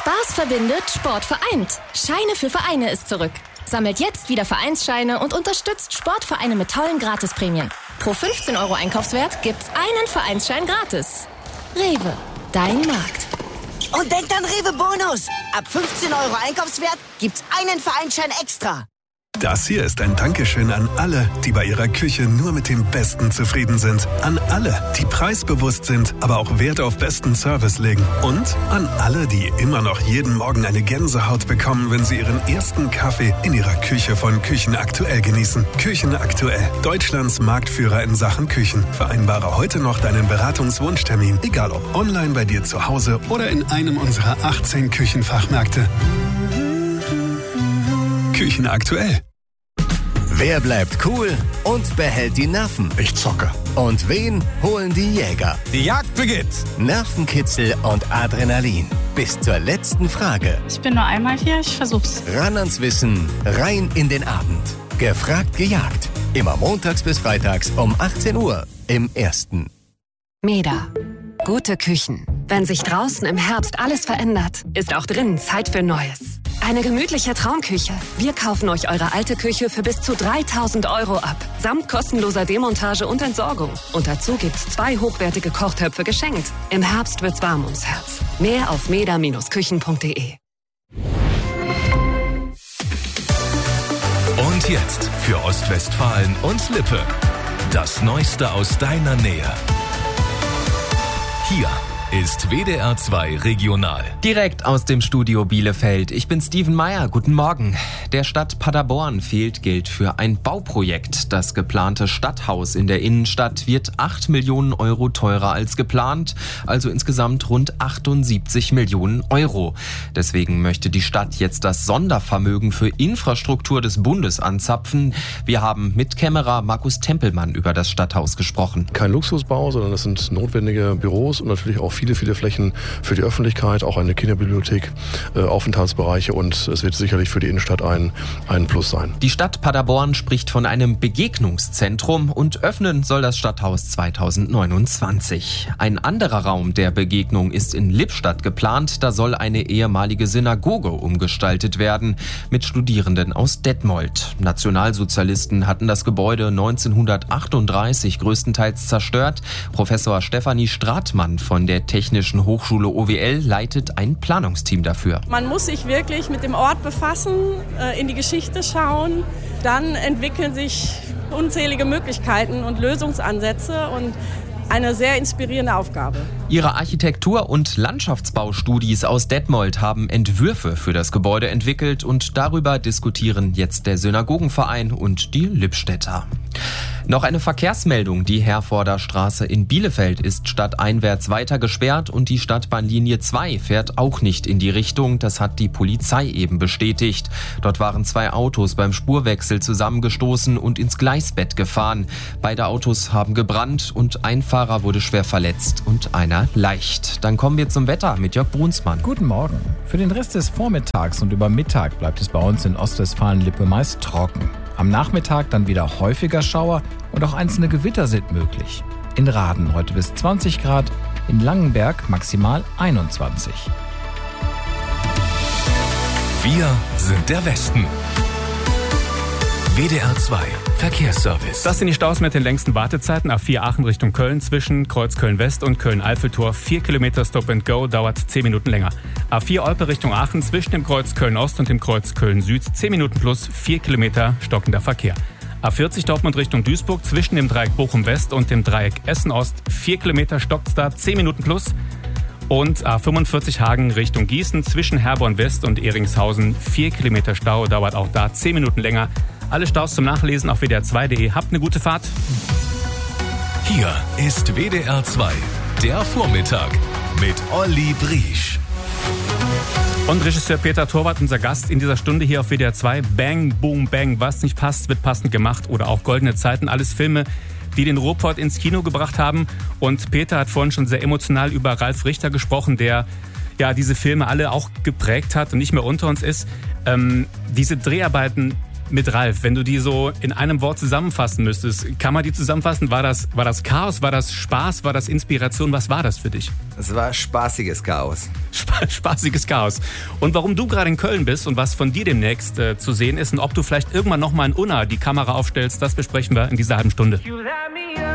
Spaß verbindet, Sport vereint. Scheine für Vereine ist zurück. Sammelt jetzt wieder Vereinsscheine und unterstützt Sportvereine mit tollen Gratisprämien. Pro 15 € Einkaufswert gibt's einen Vereinsschein gratis. Rewe, dein Markt. Und denkt an Rewe Bonus. Ab 15 € Einkaufswert gibt's einen Vereinsschein extra. Das hier ist ein Dankeschön an alle, die bei ihrer Küche nur mit dem Besten zufrieden sind. An alle, die preisbewusst sind, aber auch Wert auf besten Service legen. Und an alle, die immer noch jeden Morgen eine Gänsehaut bekommen, wenn sie ihren ersten Kaffee in ihrer Küche von Küchenaktuell genießen. Küchenaktuell, Deutschlands Marktführer in Sachen Küchen. Vereinbare heute noch deinen Beratungswunschtermin, egal ob online bei dir zu Hause oder in einem unserer 18 Küchenfachmärkte. Küchenaktuell. Wer bleibt cool und behält die Nerven? Ich zocke. Und wen holen die Jäger? Die Jagd beginnt. Nervenkitzel und Adrenalin. Bis zur letzten Frage. Ich bin nur einmal hier, ich versuch's. Ran ans Wissen, rein in den Abend. Gefragt, gejagt. Immer montags bis freitags um 18 Uhr im Ersten. Meda. Gute Küchen. Wenn sich draußen im Herbst alles verändert, ist auch drinnen Zeit für Neues. Eine gemütliche Traumküche. Wir kaufen euch eure alte Küche für bis zu 3.000 € ab. Samt kostenloser Demontage und Entsorgung. Und dazu gibt's 2 hochwertige Kochtöpfe geschenkt. Im Herbst wird's warm ums Herz. Mehr auf meda-küchen.de. Und jetzt für Ostwestfalen und Lippe. Das Neueste aus deiner Nähe. Hier ist WDR 2 Regional. Direkt aus dem Studio Bielefeld. Ich bin Steven Meyer. Guten Morgen. Der Stadt Paderborn fehlt Geld für ein Bauprojekt. Das geplante Stadthaus in der Innenstadt wird 8 Millionen € teurer als geplant, also insgesamt rund 78 Millionen €. Deswegen möchte die Stadt jetzt das Sondervermögen für Infrastruktur des Bundes anzapfen. Wir haben mit Kämmerer Markus Tempelmann über das Stadthaus gesprochen. Kein Luxusbau, sondern das sind notwendige Büros und natürlich auch viele Flächen für die Öffentlichkeit, auch eine Kinderbibliothek, Aufenthaltsbereiche, und es wird sicherlich für die Innenstadt ein Plus sein. Die Stadt Paderborn spricht von einem Begegnungszentrum und öffnen soll das Stadthaus 2029. Ein anderer Raum der Begegnung ist in Lippstadt geplant. Da soll eine ehemalige Synagoge umgestaltet werden mit Studierenden aus Detmold. Nationalsozialisten hatten das Gebäude 1938 größtenteils zerstört. Professor Stefanie Stratmann von der Technischen Hochschule OWL leitet ein Planungsteam dafür. Man muss sich wirklich mit dem Ort befassen, in die Geschichte schauen. Dann entwickeln sich unzählige Möglichkeiten und Lösungsansätze und eine sehr inspirierende Aufgabe. Ihre Architektur- und Landschaftsbaustudis aus Detmold haben Entwürfe für das Gebäude entwickelt und darüber diskutieren jetzt der Synagogenverein und die Lippstädter. Noch eine Verkehrsmeldung. Die Herforder Straße in Bielefeld ist stadteinwärts weiter gesperrt und die Stadtbahnlinie 2 fährt auch nicht in die Richtung. Das hat die Polizei eben bestätigt. Dort waren 2 Autos beim Spurwechsel zusammengestoßen und ins Gleisbett gefahren. Beide Autos haben gebrannt und ein Fahrer wurde schwer verletzt und einer leicht. Dann kommen wir zum Wetter mit Jörg Brunsmann. Guten Morgen. Für den Rest des Vormittags und über Mittag bleibt es bei uns in Ostwestfalen-Lippe meist trocken. Am Nachmittag dann wieder häufiger Schauer und auch einzelne Gewitter sind möglich. In Rahden heute bis 20 Grad, in Langenberg maximal 21. Wir sind der Westen. WDR 2 Verkehrsservice. Das sind die Staus mit den längsten Wartezeiten. A4 Aachen Richtung Köln zwischen Kreuz Köln-West und Köln-Eiffeltor. 4 Kilometer Stop and Go, dauert 10 Minuten länger. A4 Olpe Richtung Aachen zwischen dem Kreuz Köln-Ost und dem Kreuz Köln-Süd. 10 Minuten plus 4 Kilometer stockender Verkehr. A40 Dortmund Richtung Duisburg zwischen dem Dreieck Bochum-West und dem Dreieck Essen-Ost. 4 Kilometer stockt's da, 10 Minuten plus. Und A45 Hagen Richtung Gießen zwischen Herborn-West und Eringshausen. 4 Kilometer Stau, dauert auch da 10 Minuten länger. Alle Staus zum Nachlesen auf wdr2.de. Habt eine gute Fahrt. Hier ist WDR 2, der Vormittag mit Olli Briesch. Und Regisseur Peter Torwart, unser Gast in dieser Stunde hier auf WDR 2. Bang, Boom, Bang. Was nicht passt, wird passend gemacht. Oder auch Goldene Zeiten. Alles Filme, die den Ruhrpott ins Kino gebracht haben. Und Peter hat vorhin schon sehr emotional über Ralf Richter gesprochen, der ja diese Filme alle auch geprägt hat und nicht mehr unter uns ist. Diese Dreharbeiten, mit Ralf. Wenn du die so in einem Wort zusammenfassen müsstest, kann man die zusammenfassen? War das Chaos? War das Spaß? War das Inspiration? Was war das für dich? Es war spaßiges Chaos. Spaßiges Chaos. Und warum du gerade in Köln bist und was von dir demnächst zu sehen ist und ob du vielleicht irgendwann nochmal in Unna die Kamera aufstellst, das besprechen wir in dieser halben Stunde.